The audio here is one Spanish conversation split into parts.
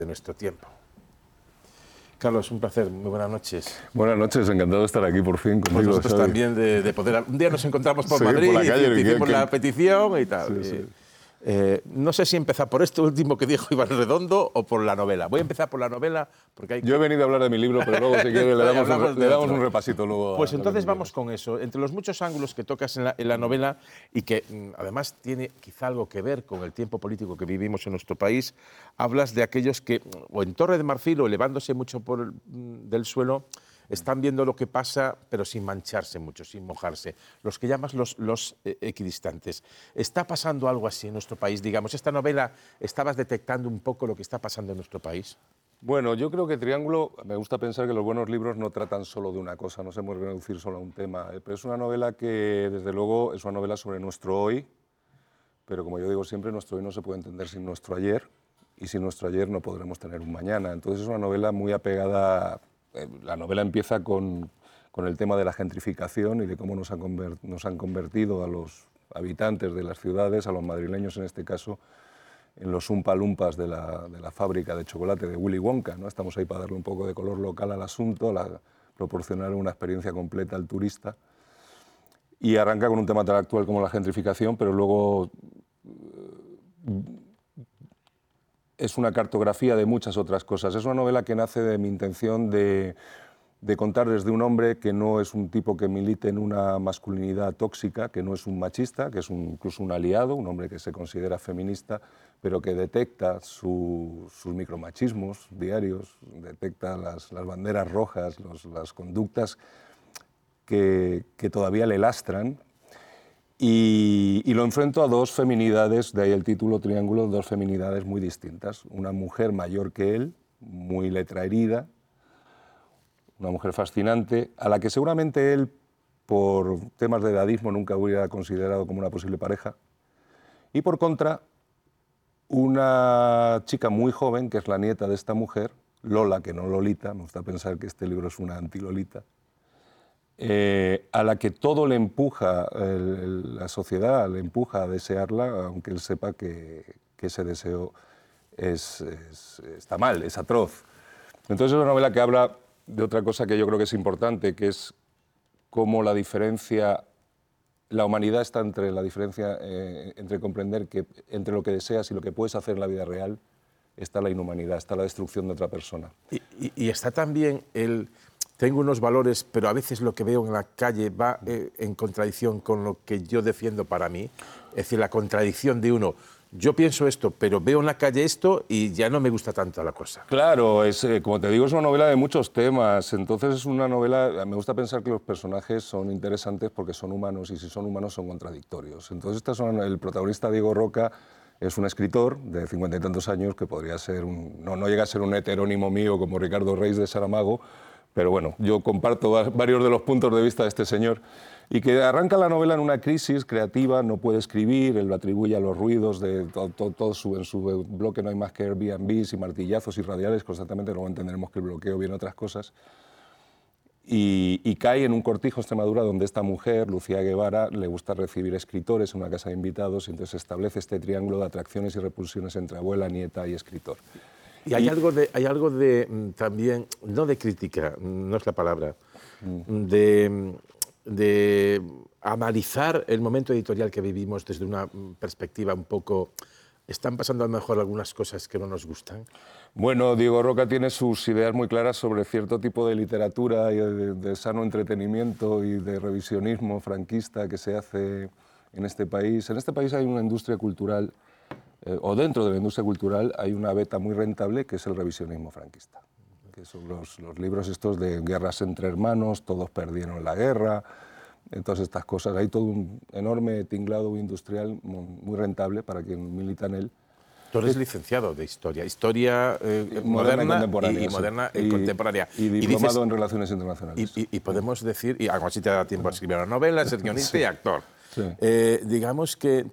de nuestro tiempo. Carlos, un placer, muy buenas noches. Buenas noches, encantado de estar aquí por fin contigo. Pues nosotros también de poder... Un día nos encontramos por sí, Madrid, por la calle, y hicimos la petición y tal. Sí. No sé si empezar por esto último que dijo Iván Redondo o por la novela. Voy a empezar por la novela porque hay... Yo he venido a hablar de mi libro, pero luego si quieres le damos un repasito luego. Pues entonces vamos con eso. Entre los muchos ángulos que tocas en la novela y que además tiene quizá algo que ver con el tiempo político que vivimos en nuestro país, hablas de aquellos que, o en Torre de Marfil o elevándose mucho del suelo, están viendo lo que pasa, pero sin mancharse mucho, sin mojarse. Los que llamas los equidistantes. ¿Está pasando algo así en nuestro país? Digamos, esta novela, ¿estabas detectando un poco lo que está pasando en nuestro país? Bueno, yo creo que Triángulo, me gusta pensar que los buenos libros no tratan solo de una cosa, no se puede reducir solo a un tema. Pero es una novela que, desde luego, es una novela sobre nuestro hoy, pero como yo digo siempre, nuestro hoy no se puede entender sin nuestro ayer, y sin nuestro ayer no podremos tener un mañana. Entonces es una novela muy apegada. La novela empieza con el tema de la gentrificación y de cómo nos han convertido a los habitantes de las ciudades, a los madrileños en este caso, en los umpa-lumpas de la fábrica de chocolate de Willy Wonka, ¿no? Estamos ahí para darle un poco de color local al asunto, proporcionar una experiencia completa al turista. Y arranca con un tema tan actual como la gentrificación, pero luego es una cartografía de muchas otras cosas. Es una novela que nace de mi intención de contar desde un hombre que no es un tipo que milite en una masculinidad tóxica, que no es un machista, que es incluso un aliado, un hombre que se considera feminista, pero que detecta sus micromachismos diarios, detecta las banderas rojas, las conductas que todavía le lastran. Y lo enfrento a dos feminidades, de ahí el título Triángulo, dos feminidades muy distintas. Una mujer mayor que él, muy letraherida, una mujer fascinante, a la que seguramente él, por temas de edadismo, nunca hubiera considerado como una posible pareja. Y por contra, una chica muy joven, que es la nieta de esta mujer, Lola, que no Lolita, me gusta pensar que este libro es una anti-Lolita, a la que todo le empuja, la sociedad le empuja a desearla, aunque él sepa que ese deseo está mal, es atroz. Entonces es una novela que habla de otra cosa que yo creo que es importante, que es cómo la humanidad está entre la diferencia entre comprender que entre lo que deseas y lo que puedes hacer en la vida real está la inhumanidad, está la destrucción de otra persona. Y está también tengo unos valores, pero a veces lo que veo en la calle va en contradicción con lo que yo defiendo para mí. Es decir, la contradicción de uno. Yo pienso esto, pero veo en la calle esto y ya no me gusta tanto la cosa. Claro, como te digo, es una novela de muchos temas. Entonces es una novela, me gusta pensar que los personajes son interesantes porque son humanos y si son humanos son contradictorios. Entonces el protagonista, Diego Roca, es un escritor de 50 y tantos años que podría ser, no llega a ser un heterónimo mío como Ricardo Reis de Saramago, pero bueno, yo comparto varios de los puntos de vista de este señor, y que arranca la novela en una crisis creativa, no puede escribir, él lo atribuye a los ruidos, de todo en su bloque no hay más que Airbnbs y martillazos y radiales, constantemente luego entenderemos que el bloqueo viene otras cosas, y cae en un cortijo en Extremadura donde esta mujer, Lucía Guevara, le gusta recibir escritores en una casa de invitados, y entonces establece este triángulo de atracciones y repulsiones entre abuela, nieta y escritor. Y hay algo de también, no de crítica, no es la palabra, de analizar el momento editorial que vivimos desde una perspectiva un poco... ¿Están pasando a lo mejor algunas cosas que no nos gustan? Bueno, Diego Roca tiene sus ideas muy claras sobre cierto tipo de literatura y de sano entretenimiento y de revisionismo franquista que se hace en este país. En este país hay una industria cultural, o dentro de la industria cultural hay una beta muy rentable que es el revisionismo franquista, que son los libros estos de guerras entre hermanos, todos perdieron la guerra, todas estas cosas. Hay todo un enorme tinglado industrial muy rentable para quien milita en él. Tú eres licenciado de Historia moderna y moderna y contemporánea. Y diplomado en Relaciones Internacionales. Y podemos decir, y algo así te da tiempo a escribir una novela, ser guionista y actor. Sí. Digamos que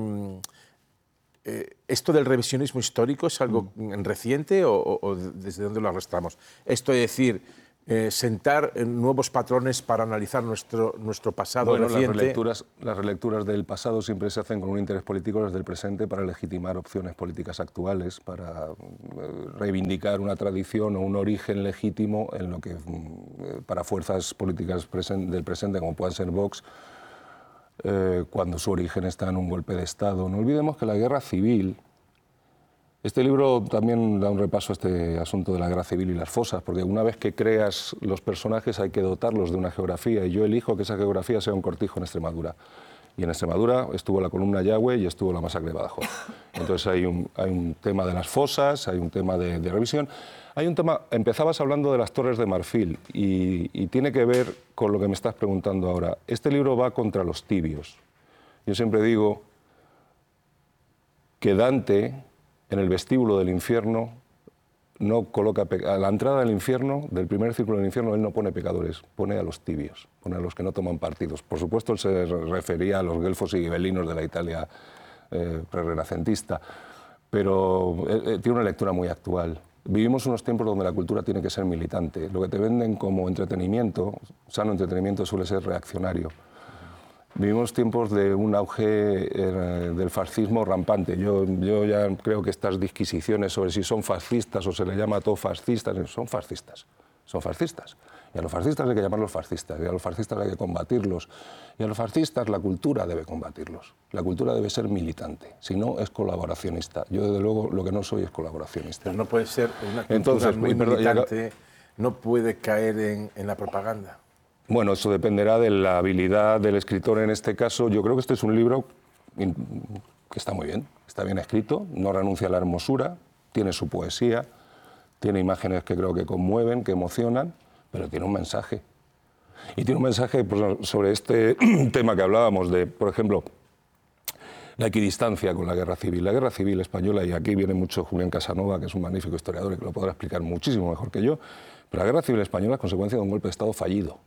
¿esto del revisionismo histórico es algo reciente o desde dónde lo arrastramos? Esto es decir, sentar nuevos patrones para analizar nuestro pasado Bueno, reciente. las relecturas del pasado siempre se hacen con un interés político desde el presente para legitimar opciones políticas actuales, para reivindicar una tradición o un origen legítimo en lo que para fuerzas políticas del presente, como puedan ser Vox, cuando su origen está en un golpe de Estado. No olvidemos que la guerra civil... Este libro también da un repaso a este asunto de la guerra civil y las fosas, porque una vez que creas los personajes hay que dotarlos de una geografía, y yo elijo que esa geografía sea un cortijo en Extremadura. Y en Extremadura estuvo la columna Yagüe y estuvo la masacre de Badajoz. Entonces hay un tema de las fosas, hay un tema de revisión, hay un tema... Empezabas hablando de las Torres de Marfil y tiene que ver con lo que me estás preguntando ahora. Este libro va contra los tibios. Yo siempre digo que Dante, en el vestíbulo del infierno, no coloca a la entrada del infierno, del primer círculo del infierno, él no pone pecadores, pone a los tibios, pone a los que no toman partidos. Por supuesto, él se refería a los guelfos y gibelinos de la Italia prerrenacentista, pero tiene una lectura muy actual. Vivimos unos tiempos donde la cultura tiene que ser militante. Lo que te venden como entretenimiento, sano entretenimiento, suele ser reaccionario. Vivimos tiempos de un auge del fascismo rampante. Yo ya creo que estas disquisiciones sobre si son fascistas o se les llama a todos fascistas, son fascistas. Son fascistas. Y a los fascistas hay que llamarlos fascistas, y a los fascistas hay que combatirlos. Y a los fascistas la cultura debe combatirlos. La cultura debe ser militante, si no es colaboracionista. Yo, desde luego, lo que no soy es colaboracionista. Pero no puede ser una cultura muy militante, no puede caer en la propaganda. Bueno, eso dependerá de la habilidad del escritor en este caso. Yo creo que este es un libro que está muy bien, está bien escrito, no renuncia a la hermosura, tiene su poesía, tiene imágenes que creo que conmueven, que emocionan, pero tiene un mensaje. Y tiene un mensaje sobre este tema que hablábamos de, por ejemplo, la equidistancia con la guerra civil. La guerra civil española, y aquí viene mucho Julián Casanova, que es un magnífico historiador y que lo podrá explicar muchísimo mejor que yo, pero la guerra civil española es consecuencia de un golpe de Estado fallido.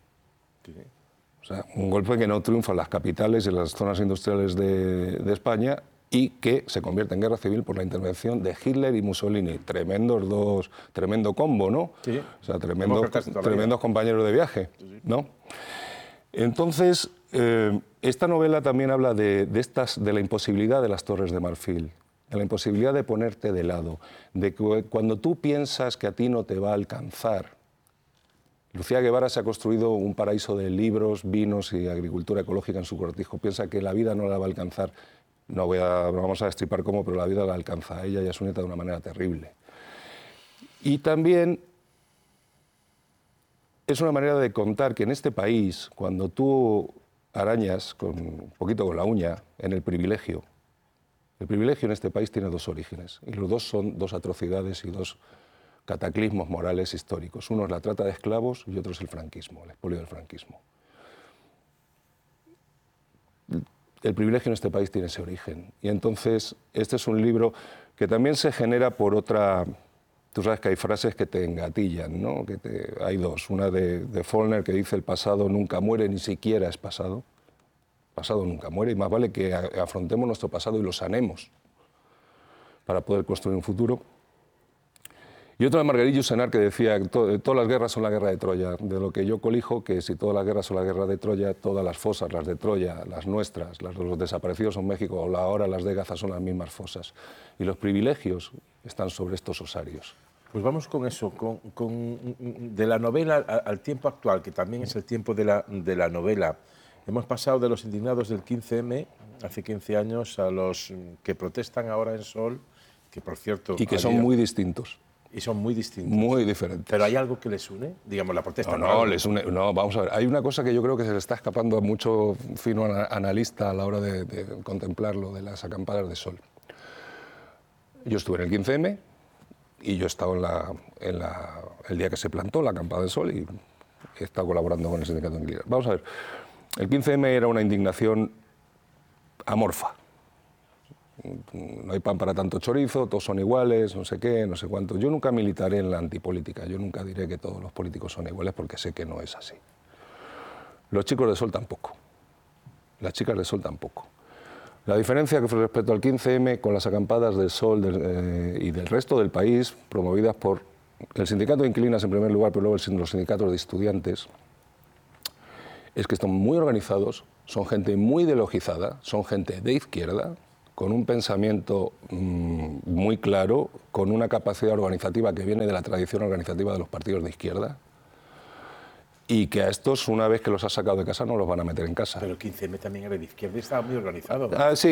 O sea, un golpe que no triunfa en las capitales y en las zonas industriales de España y que se convierte en guerra civil por la intervención de Hitler y Mussolini. Tremendo combo, ¿no? Sí. O sea, tremendos compañeros de viaje, ¿no? Entonces, esta novela también habla de la imposibilidad de las Torres de Marfil, de la imposibilidad de ponerte de lado, de que cuando tú piensas que a ti no te va a alcanzar. Lucía Guevara se ha construido un paraíso de libros, vinos y agricultura ecológica en su cortijo. Piensa que la vida no la va a alcanzar. No vamos a destripar cómo, pero la vida la alcanza a ella y a su nieta de una manera terrible. Y también es una manera de contar que en este país, cuando tú arañas un poquito con la uña en el privilegio en este país tiene dos orígenes, y los dos son dos atrocidades y dos cataclismos morales históricos. Uno es la trata de esclavos y otro es el franquismo, el expolio del franquismo. El privilegio en este país tiene ese origen. Y entonces, este es un libro que también se genera por otra... Tú sabes que hay frases que te engatillan, ¿no? Hay dos. Una de Faulkner que dice: el pasado nunca muere, ni siquiera es pasado. El pasado nunca muere y más vale que afrontemos nuestro pasado y lo sanemos para poder construir un futuro. Y otra de Marguerite Yourcenar que decía que todas las guerras son la guerra de Troya, de lo que yo colijo que si todas las guerras son la guerra de Troya, todas las fosas, las de Troya, las nuestras, las de los desaparecidos en México o ahora las de Gaza son las mismas fosas. Y los privilegios están sobre estos osarios. Pues vamos con eso, de la novela al tiempo actual, que también es el tiempo de la novela. Hemos pasado de los indignados del 15M, hace 15 años, a los que protestan ahora en Sol, que por cierto... Y que son muy distintos. Y son muy distintos. Muy diferentes. ¿Pero hay algo que les une? Digamos, la protesta. No, vamos a ver. Hay una cosa que yo creo que se le está escapando a mucho fino analista a la hora de contemplarlo, de las acampadas de Sol. Yo estuve en el 15M y yo he estado el día que se plantó la acampada de Sol y he estado colaborando con el sindicato de inquilinos. Vamos a ver. El 15M era una indignación amorfa. No hay pan para tanto chorizo, todos son iguales, no sé qué, no sé cuánto. Yo nunca militaré en la antipolítica, yo nunca diré que todos los políticos son iguales porque sé que no es así. Los chicos de Sol tampoco, las chicas de Sol tampoco. La diferencia que fue respecto al 15M con las acampadas del Sol y del resto del país, promovidas por el sindicato de inquilinas en primer lugar, pero luego los sindicatos de estudiantes, es que están muy organizados, son gente muy ideologizada, son gente de izquierda, con un pensamiento muy claro, con una capacidad organizativa que viene de la tradición organizativa de los partidos de izquierda, y que a estos, una vez que los has sacado de casa, no los van a meter en casa. Pero el 15M también era de izquierda y estaba muy organizado, ¿no? Sí.